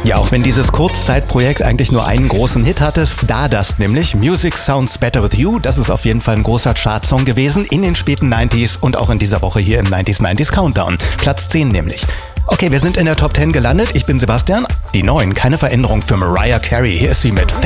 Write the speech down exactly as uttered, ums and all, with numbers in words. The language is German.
Ja, auch wenn dieses Kurzzeitprojekt eigentlich nur einen großen Hit hatte, Stardust nämlich, Music Sounds Better With You, das ist auf jeden Fall ein großer Chartsong gewesen in den späten neunziger und auch in dieser Woche hier im neunzig neunzig Countdown. Platz zehn nämlich. Okay, wir sind in der Top zehn gelandet. Ich bin Sebastian. Die neun, keine Veränderung für Mariah Carey. Hier ist sie mit